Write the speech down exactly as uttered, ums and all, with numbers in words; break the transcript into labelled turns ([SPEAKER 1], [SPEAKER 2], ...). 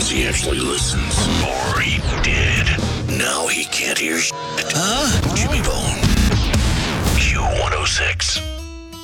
[SPEAKER 1] means he actually listens. Or he did. Now he can't hear shit. Huh? Jimmy Bone